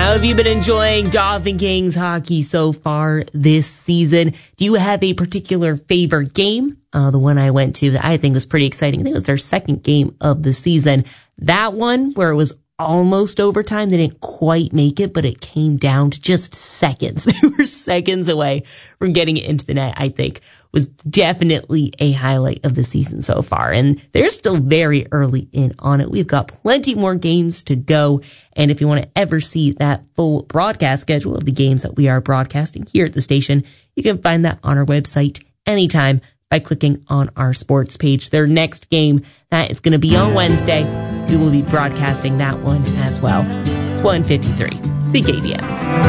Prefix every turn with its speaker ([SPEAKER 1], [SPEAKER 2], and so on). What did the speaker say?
[SPEAKER 1] How have you been enjoying Dauphin Kings hockey so far this season? Do you have a particular favorite game? The one I went to that I think was pretty exciting. I think it was their second game of the season. That one where it was almost overtime. They didn't quite make it, but it came down to just seconds. They were seconds away from getting it into the net, I think. Was definitely a highlight of the season so far. And they're still very early in on it. We've got plenty more games to go. And if you want to ever see that full broadcast schedule of the games that we are broadcasting here at the station, you can find that on our website anytime by clicking on our sports page. Their next game, that is going to be on Wednesday. We will be broadcasting that one as well. It's 1:53 CKDM.